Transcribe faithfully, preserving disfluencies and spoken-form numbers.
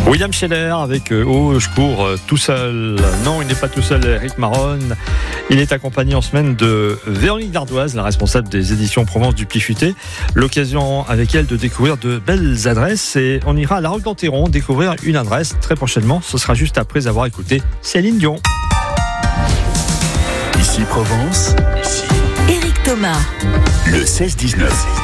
William Scheller avec euh, Oh, je cours euh, tout seul. Non, il n'est pas tout seul, Eric Maron. Il est accompagné en semaine de Véronique Dardoise, la responsable des éditions Provence du Pli-Futé. L'occasion avec elle de découvrir de belles adresses. Et on ira à La Roque-d'Enterron découvrir une adresse très prochainement. Ce sera juste après avoir écouté Céline Dion. Ici Provence. Ici Éric Thomas. Le seize dix-neuf.